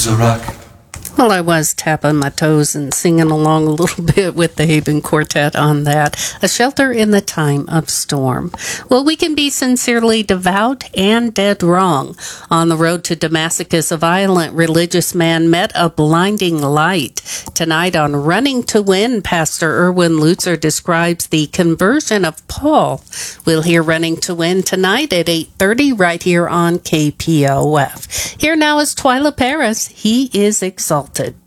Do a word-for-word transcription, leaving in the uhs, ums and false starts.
She's a rock. Well, I was tapping my toes and singing along a little bit with the Haven Quartet on that. A Shelter in the Time of Storm. Well, we can be sincerely devout and dead wrong. On the road to Damascus, a violent religious man met a blinding light. Tonight on Running to Win, Pastor Erwin Lutzer describes the conversion of Paul. We'll hear Running to Win tonight at eight thirty right here on K P O F. Here now is Twyla Paris. He is exalted.